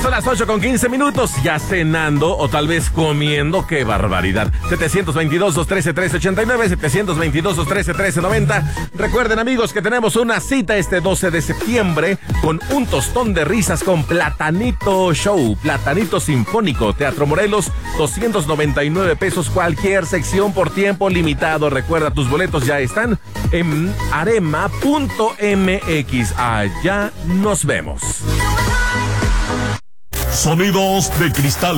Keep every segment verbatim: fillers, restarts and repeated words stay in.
son las ocho con quince minutos, ya cenando o tal vez comiendo, qué barbaridad. setecientos veintidós, doscientos trece, trece ochenta y nueve, setecientos veintidós, doscientos trece, trece noventa. Recuerden, amigos, que tenemos una cita este doce de septiembre con un tostón de risas con Platanito Show, Platanito Sinfónico, Teatro Morelos, doscientos noventa y nueve pesos cualquier sección por tiempo limitado. Recuerda, tus boletos ya están en arema punto m x. Allá nos vemos. Sonidos de cristal.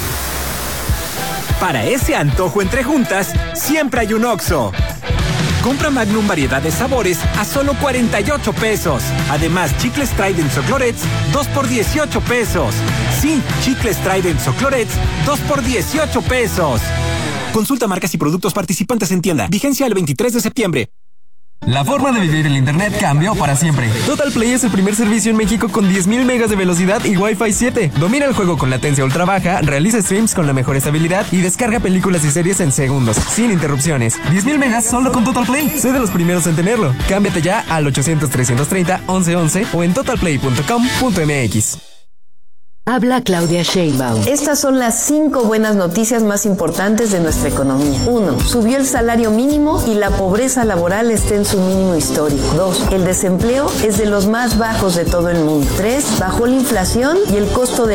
Para ese antojo entre juntas, siempre hay un Oxxo. Compra Magnum variedad de sabores a solo cuarenta y ocho pesos. Además, chicles Trident o Clorets, dos por dieciocho pesos. Sí, chicles Trident o Clorets, dos por dieciocho pesos. Consulta marcas y productos participantes en tienda. Vigencia el veintitrés de septiembre. La forma de vivir el internet cambió para siempre. Total Play es el primer servicio en México con diez mil megas de velocidad y Wi-Fi siete. Domina el juego con latencia ultra baja, realiza streams con la mejor estabilidad y descarga películas y series en segundos, sin interrupciones. diez mil megas solo con Total Play. Sé de los primeros en tenerlo. Cámbiate ya al ochocientos, trescientos treinta, once once o en total play punto com punto m x. Habla Claudia Sheinbaum. Estas son las cinco buenas noticias más importantes de nuestra economía. Uno, subió el salario mínimo y la pobreza laboral está en su mínimo histórico. Dos, el desempleo es de los más bajos de todo el mundo. Tres, bajó la inflación y el costo de